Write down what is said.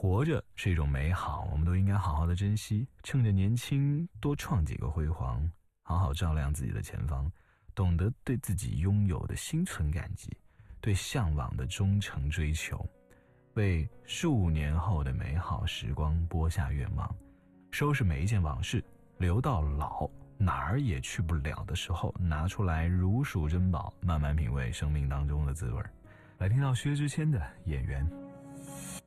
活着是一种美好，我们都应该好好的珍惜，趁着年轻多创几个辉煌，好好照亮自己的前方，懂得对自己拥有的心存感激，对向往的忠诚追求，为数年后的美好时光播下愿望，收拾每一件往事，留到老哪儿也去不了的时候，拿出来如数珍宝，慢慢品味生命当中的滋味。来听到薛之谦的《演员》。